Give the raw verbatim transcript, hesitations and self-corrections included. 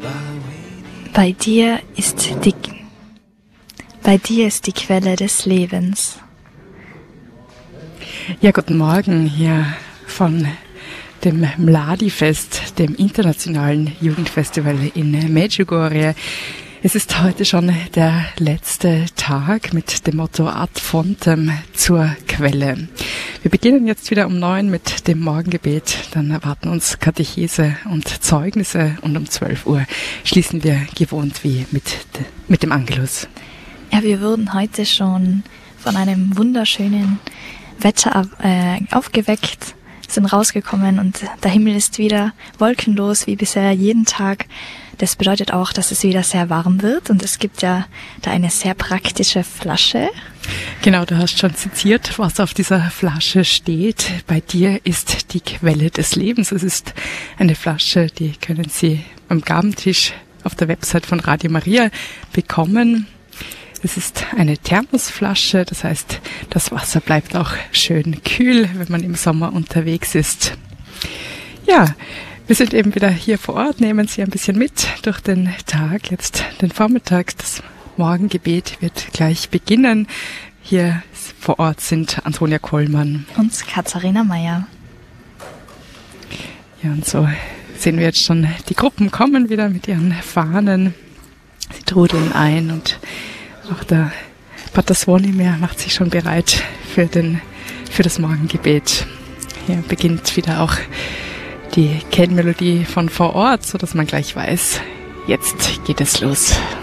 Bei dir ist die, bei dir ist die Quelle des Lebens. Ja, guten Morgen hier von dem Mladi-Fest, dem internationalen Jugendfestival in Medjugorje. Es ist heute schon der letzte Tag mit dem Motto Ad fontem zur Quelle. Wir beginnen jetzt wieder um neun mit dem Morgengebet, dann erwarten uns Katechese und Zeugnisse und um zwölf Uhr schließen wir gewohnt wie mit, mit dem Angelus. Ja, wir wurden heute schon von einem wunderschönen Wetter äh, aufgeweckt, sind rausgekommen und der Himmel ist wieder wolkenlos wie bisher jeden Tag. Das bedeutet auch, dass es wieder sehr warm wird und es gibt ja da eine sehr praktische Flasche. Genau, du hast schon zitiert, was auf dieser Flasche steht. Bei dir ist die Quelle des Lebens. Es ist eine Flasche, die können Sie am Gabentisch auf der Website von Radio Maria bekommen. Es ist eine Thermosflasche, das heißt, das Wasser bleibt auch schön kühl, wenn man im Sommer unterwegs ist. Ja, wir sind eben wieder hier vor Ort, nehmen Sie ein bisschen mit durch den Tag, jetzt den Vormittag. Das Morgengebet wird gleich beginnen. Hier vor Ort sind Antonia Kollmann und Katharina Meyer. Ja, und so sehen wir jetzt schon, die Gruppen kommen wieder mit ihren Fahnen. Sie trudeln ein und auch der Pater Zvonimir macht sich schon bereit für, den, für das Morgengebet. Hier beginnt wieder auch die Kennmelodie von vor Ort, so dass man gleich weiß, jetzt geht es los.